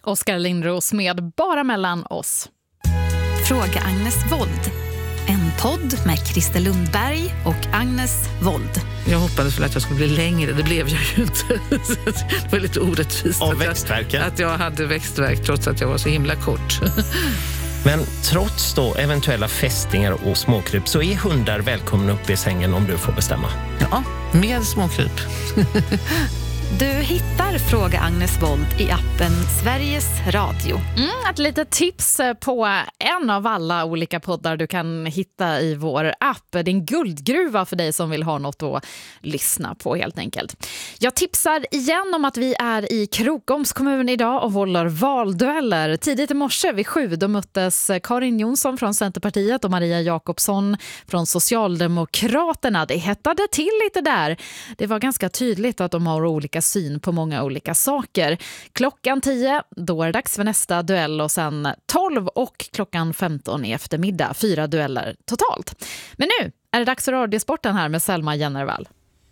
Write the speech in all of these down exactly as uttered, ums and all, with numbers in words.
Oskar Lindros med Bara mellan oss. Fråga Agnes Wold. En podd med Christer Lundberg och Agnes Wold. Jag hoppades väl att jag skulle bli längre, det blev jag ju inte. Det var lite orättvist av att växtverken. jag, att jag hade växtverk trots att jag var så himla kort. Men trots då eventuella fästingar och småkryp så är hundar välkomna upp i sängen om du får bestämma. Ja, med småkryp. Du hittar Fråga Agnes Wold i appen Sveriges Radio. Mm, ett litet tips på en av alla olika poddar du kan hitta i vår app. Det är en guldgruva för dig som vill ha något att lyssna på helt enkelt. Jag tipsar igen om att vi är i Krokoms kommun idag och håller valdueller. Tidigt i morse vid sju då möttes Karin Jonsson från Centerpartiet och Maria Jakobsson från Socialdemokraterna. Det hettade till lite där. Det var ganska tydligt att de har olika syn på många olika saker. Klockan tio, då är det dags för nästa duell och sen tolv och klockan femton i eftermiddag. Fyra dueller totalt. Men nu är det dags för Radiosporten här med Selma Jennervall.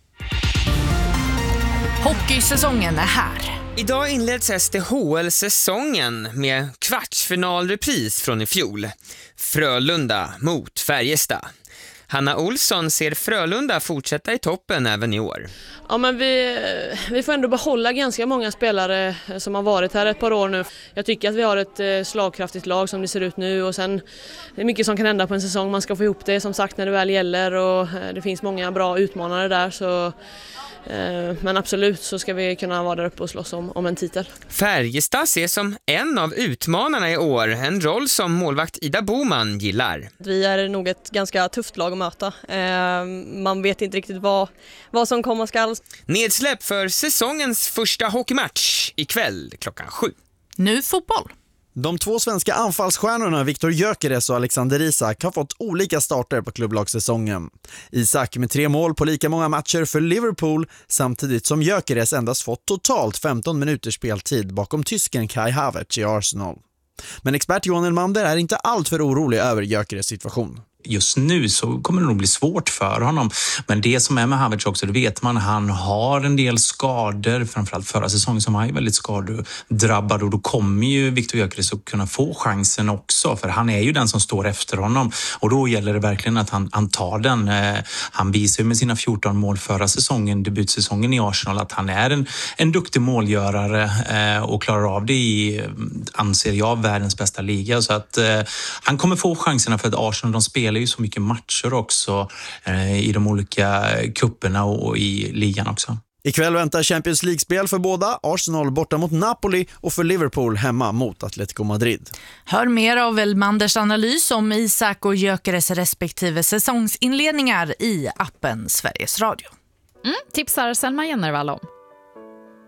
Hockeysäsongen är här. Idag inleds S D H L-säsongen med kvartsfinalrepris från i fjol. Frölunda mot Färjestad. Hanna Olsson ser Frölunda fortsätta i toppen även i år. Ja, men vi, vi får ändå behålla ganska många spelare som har varit här ett par år nu. Jag tycker att vi har ett slagkraftigt lag som det ser ut nu och sen det är mycket som kan hända på en säsong. Man ska få ihop det som sagt när det väl gäller och det finns många bra utmanare där så... Men absolut så ska vi kunna vara där uppe och slåss om, om en titel. Färjestad ses som en av utmanarna i år. En roll som målvakt Ida Boman gillar. Vi är nog ett ganska tufft lag att möta. Man vet inte riktigt vad, vad som kommer skall. Nedsläpp för säsongens första hockeymatch ikväll klockan sju. Nu fotboll. De två svenska anfallsstjärnorna Viktor Gyökeres och Alexander Isak har fått olika starter på klubblagssäsongen. Isak med tre mål på lika många matcher för Liverpool samtidigt som Gyökeres endast fått totalt femton minuters speltid bakom tysken Kai Havertz i Arsenal. Men expert Johan Elmander är inte allt för orolig över Gyökeres situation. Just nu så kommer det nog bli svårt för honom. Men det som är med Havertz också, det vet man, han har en del skador. Framförallt förra säsongen som han är väldigt skadedrabbad. Och då kommer ju Viktor Gyökeres att kunna få chansen också. För han är ju den som står efter honom. Och då gäller det verkligen att han, han tar den. Eh, han visar ju med sina fjorton mål förra säsongen, debutsäsongen i Arsenal, att han är en, en duktig målgörare eh, och klarar av det i, anser jag, världens bästa liga. Så att eh, han kommer få chanserna för att Arsenal, de spelar är ju så mycket matcher också eh, i de olika kupperna och i ligan också. Ikväll väntar Champions League-spel för båda. Arsenal borta mot Napoli och för Liverpool hemma mot Atletico Madrid. Hör mer av Elmanders analys om Isak och Gyökeres respektive säsongsinledningar i appen Sveriges Radio. Mm, tipsar Selma Jennervall om.